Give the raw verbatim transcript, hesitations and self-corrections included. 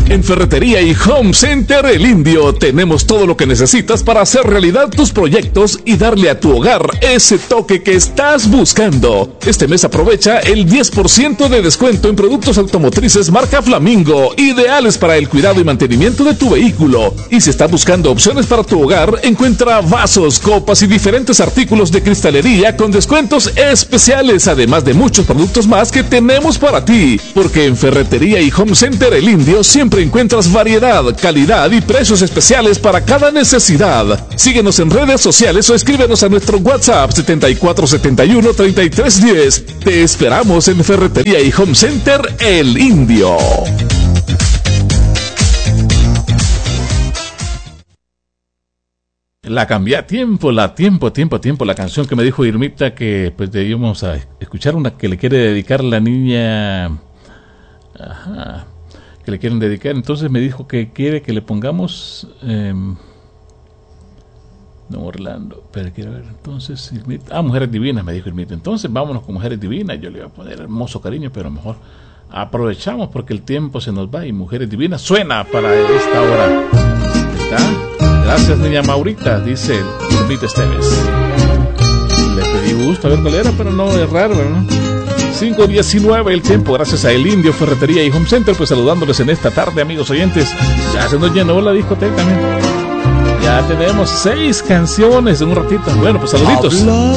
En Ferretería y Home Center El Indio tenemos todo lo que necesitas para hacer realidad tus proyectos y darle a tu hogar ese toque que estás buscando. Este mes aprovecha el diez por ciento de descuento en productos automotrices marca Flamingo, ideales para el cuidado y mantenimiento de tu vehículo. Y si estás buscando opciones para tu hogar, encuentra vasos, copas y diferentes artículos de cristalería con descuentos especiales, además de muchos productos más que tenemos para ti. Porque en Ferretería y Home Center El Indio siempre encuentras variedad, calidad y precios especiales para cada necesidad. Síguenos en redes sociales o escríbenos a nuestro WhatsApp setenta y cuatro setenta y uno treinta y tres diez. Te esperamos en Ferretería y Home Center El Indio. La cambié a tiempo, la tiempo, tiempo, tiempo, la canción que me dijo Irmita que pues debíamos a escuchar, una que le quiere dedicar la niña, ajá, que le quieren dedicar. Entonces me dijo que quiere que le pongamos eh, Don Orlando, pero quiero ver, entonces Irmita, ah, Mujeres Divinas, me dijo Irmita. Entonces vámonos con Mujeres Divinas. Yo le iba a poner Hermoso Cariño, pero mejor aprovechamos porque el tiempo se nos va y Mujeres Divinas suena para esta hora. ¿Está? Gracias, niña Maurita, dice Irmita Esteves. Le pedí gusto a ver cuál era, pero no es raro, ¿no? cinco diecinueve el tiempo, gracias a El Indio, Ferretería y Home Center, pues saludándoles en esta tarde, amigos oyentes. Ya se nos llenó la discoteca también. Ya tenemos seis canciones en un ratito. Bueno, pues saluditos.